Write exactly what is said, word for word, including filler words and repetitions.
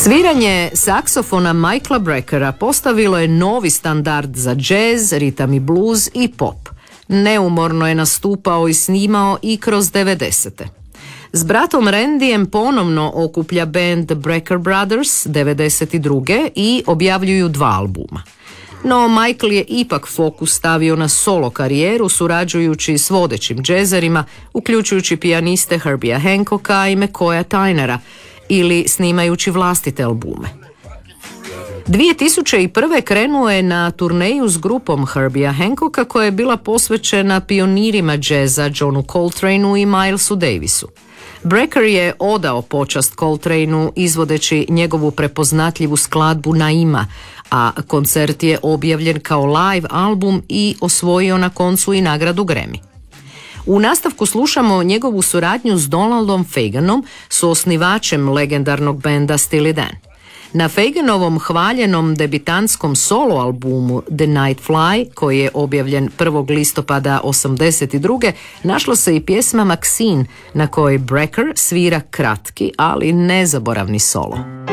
Sviranje saksofona Michaela Breckera postavilo je novi standard za džez, ritam i blues i pop. Neumorno je nastupao i snimao i kroz devedesete. S bratom Randyjem ponovno okuplja band Brecker Brothers devedeset druge i objavljuju dva albuma. No Michael je ipak fokus stavio na solo karijeru, surađujući s vodećim džezerima, uključujući pijaniste Herbija Hancocka i McCoya Tynera, ili snimajući vlastite albume. dvije tisuće prve krenuo je na turneju s grupom Herbija Hancocka koja je bila posvećena pionirima džeza Johnu Coltraneu i Milesu Davisu. Brecker je odao počast Coltraneu izvodeći njegovu prepoznatljivu skladbu Naima, a koncert je objavljen kao live album i osvojio na koncu i nagradu Grammy. U nastavku slušamo njegovu suradnju s Donaldom Faganom, suosnivačem legendarnog benda Steely Dan. Na Faganovom hvaljenom debitantskom solo albumu The Night Fly, koji je objavljen prvog listopada osamdeset druge našla se i pjesma Maxine, na kojoj Brecker svira kratki, ali nezaboravni solo.